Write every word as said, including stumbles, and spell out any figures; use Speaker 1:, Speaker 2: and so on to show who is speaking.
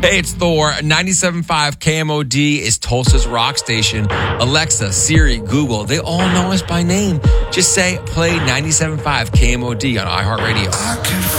Speaker 1: Hey, it's Thor. ninety-seven point five K M O D is Tulsa's rock station. Alexa, Siri, Google, they all know us by name. Just say, play ninety-seven point five K M O D on iHeartRadio.